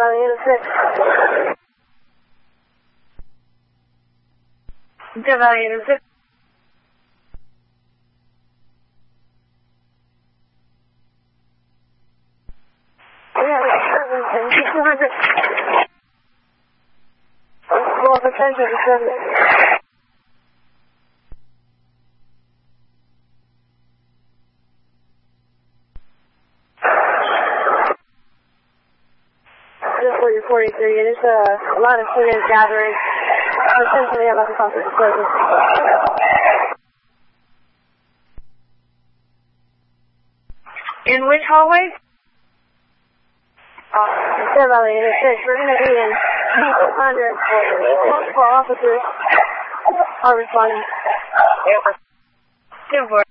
by the intersect. Dead by the intersect. We have a 200. Roll up attention to 7. Just 43, there's a lot of students gathering. Essentially about the concert disclosure. In which hallway? Instead of the intersect, we're going to be in 100. Multiple officers are responding. 10-4.